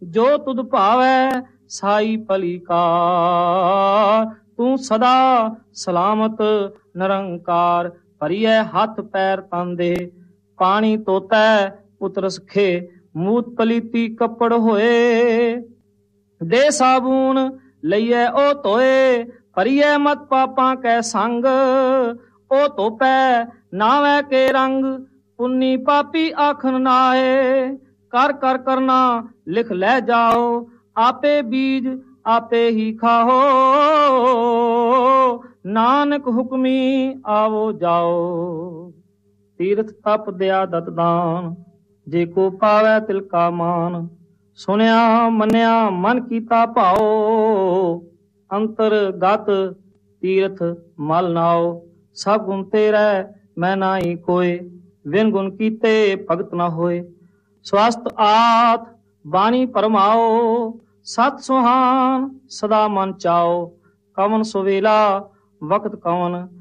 जो तुद भावै साई भली कार। तू सदा सलामत निरंकार। भरिए हथ पैर तन दे पानी तोतै पुत्र सखे। मूत पलीती कपड़ होए दे साबून लईए ओ धोए। भरिए मत पापां कै संग ओ धोपै नावै के रंग। पुन्नी पापी आखन नाए कर कर करना लिख लै जाओ। आपे बीज आपे ही खाओ नानक हुक्मी आवो जाओ। तीर्थ तप दया दत दान जे को पावै तिलका मान। सुनिया मन्या मन कीता भाओ अंतर गत तीर्थ मल नाओ। सब गुण तेरै मैं नाई कोय विन गुण कीते भगत न होए। स्वस्थ आत बाणी परमाओ सत सुहान सदा मन चाओ। कवन सुवेला वक्त कवन